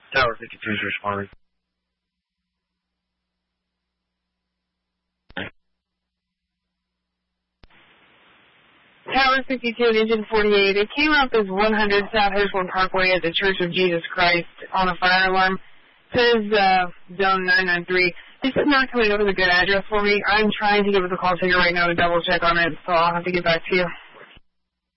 Tower 52 is responding. Tower 52, Engine 48. It came up as 100 South Hirschland Parkway at the Church of Jesus Christ on a fire alarm. It says zone 993. This is not coming up with a good address for me. I'm trying to give it a call taker right now to double check on it, so I'll have to get back to you.